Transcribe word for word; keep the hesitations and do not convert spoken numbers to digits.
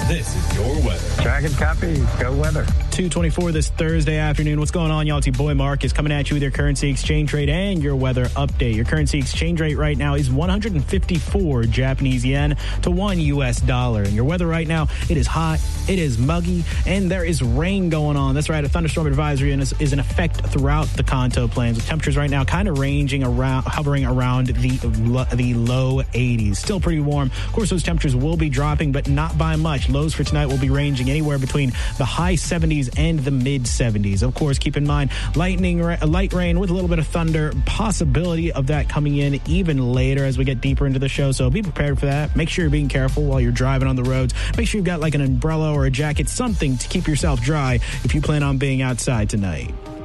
This is your weather. Dragon copy. Go weather. two twenty-four this Thursday afternoon. What's going on, y'all? It's your boy Mark is coming at you with your currency exchange rate and your weather update. Your currency exchange rate right now is one hundred fifty-four Japanese yen to one U S dollar. And your weather right now, it is hot, it is muggy, and there is rain going on. That's right, a thunderstorm advisory is, is in effect throughout the Kanto Plains, with temperatures right now kind of ranging around, hovering around the, the low eighties. Still pretty warm. Of course, those temperatures will be dropping, but not by much. Lows for tonight will be ranging anywhere between the high seventies and the mid seventies. Of course, keep in mind, lightning, light rain with a little bit of thunder, possibility of that coming in even later as we get deeper into the show. So be prepared for that. Make sure you're being careful while you're driving on the roads. Make sure you've got like an umbrella or a jacket, something to keep yourself dry if you plan on being outside tonight.